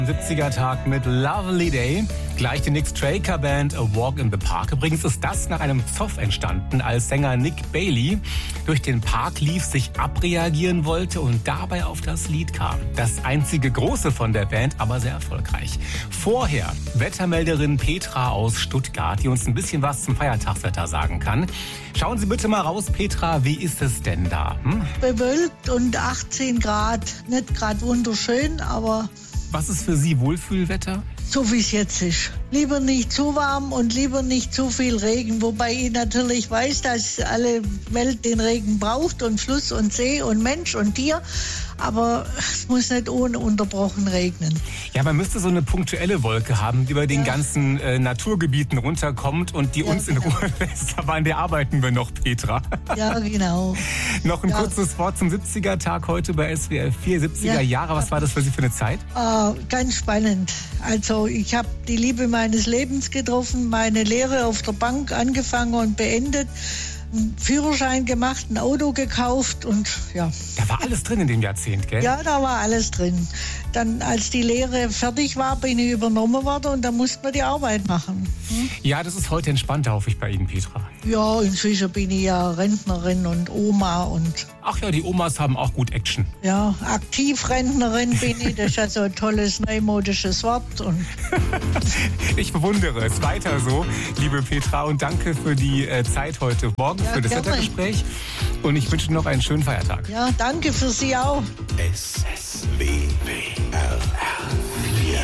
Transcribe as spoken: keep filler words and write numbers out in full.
siebziger-Tag mit Lovely Day. Gleich die Nick Straker Band A Walk in the Park. Übrigens ist das nach einem Zoff entstanden, als Sänger Nick Bailey durch den Park lief, sich abreagieren wollte und dabei auf das Lied kam. Das einzige große von der Band, aber sehr erfolgreich. Vorher Wettermelderin Petra aus Stuttgart, die uns ein bisschen was zum Feiertagswetter sagen kann. Schauen Sie bitte mal raus, Petra, wie ist es denn da? Hm? Bewölkt und achtzehn Grad. Nicht gerade wunderschön, aber... Was ist für Sie Wohlfühlwetter? So wie es jetzt ist. Lieber nicht zu warm und lieber nicht zu viel Regen. Wobei ich natürlich weiß, dass alle Welt den Regen braucht und Fluss und See und Mensch und Tier. Aber es muss nicht ununterbrochen regnen. Ja, man müsste so eine punktuelle Wolke haben, die über den Ja. ganzen äh, Naturgebieten runterkommt und die Ja, uns in genau. Ruhe lässt. Aber an der arbeiten wir noch, Petra. Ja, genau. Noch ein Ja. kurzes Wort zum siebziger-Tag heute bei S W R vier. siebziger Ja. Jahre, was war das für Sie für eine Zeit? Ah, ganz spannend. Also ich habe die Liebe meines Lebens getroffen, meine Lehre auf der Bank angefangen und beendet, einen Führerschein gemacht, ein Auto gekauft und ja. Da war alles drin in dem Jahrzehnt, gell? Ja, da war alles drin. Dann, als die Lehre fertig war, bin ich übernommen worden und dann musste man die Arbeit machen. Hm? Ja, das ist heute entspannter, hoffe ich, bei Ihnen, Petra. Ja, inzwischen bin ich ja Rentnerin und Oma und Ach ja, die Omas haben auch gut Action. ja, Aktivrentnerin bin ich. Das ist ja so ein tolles neumodisches Wort. Und Ich bewundere es. Weiter so, liebe Petra. Und danke für die äh, Zeit heute Morgen, Ja, für das gerne. Wettergespräch. Und ich wünsche noch einen schönen Feiertag. ja, danke für Sie auch. S W W